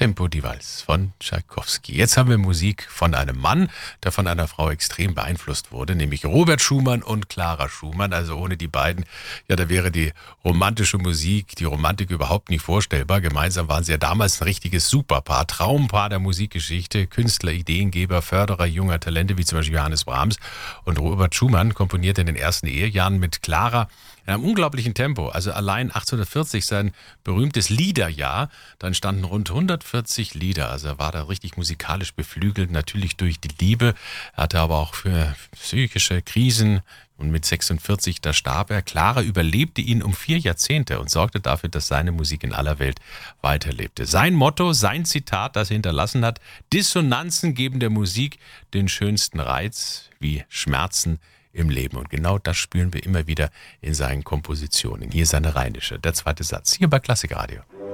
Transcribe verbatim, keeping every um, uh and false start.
Tempo di Valse von Tschaikowski. Jetzt haben wir Musik von einem Mann, der von einer Frau extrem beeinflusst wurde, nämlich Robert Schumann und Clara Schumann. Also ohne die beiden, ja, da wäre die romantische Musik, die Romantik überhaupt nicht vorstellbar. Gemeinsam waren sie ja damals ein richtiges Superpaar, Traumpaar der Musikgeschichte, Künstler, Ideengeber, Förderer junger Talente, wie zum Beispiel Johannes Brahms. Und Robert Schumann komponierte in den ersten Ehejahren mit Clara in einem unglaublichen Tempo. Also allein achtzehnhundertvierzig, sein berühmtes Liederjahr, da entstanden rund hundertvierzig Lieder. Also er war da richtig musikalisch beflügelt, natürlich durch die Liebe. Er hatte aber auch für psychische Krisen und mit sechsundvierzig, da starb er. Clara überlebte ihn um vier Jahrzehnte und sorgte dafür, dass seine Musik in aller Welt weiterlebte. Sein Motto, sein Zitat, das er hinterlassen hat: Dissonanzen geben der Musik den schönsten Reiz wie Schmerzen im Leben. Und genau das spüren wir immer wieder in seinen Kompositionen. Hier seine Rheinische, der zweite Satz, hier bei Klassikradio.